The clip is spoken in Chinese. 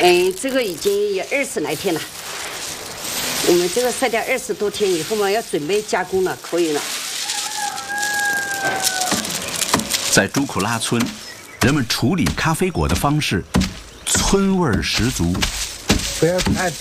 这个已经有20来天了。我们这个晒掉20多天以后嘛，要准备加工了，可以了。 在朱库拉村，人们处理咖啡果的方式，村味儿十足。 不要太